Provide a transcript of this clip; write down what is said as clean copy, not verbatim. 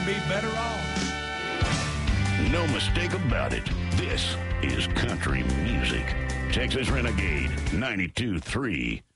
be better off. No mistake about it. This is country music. Texas Renegade 92.3.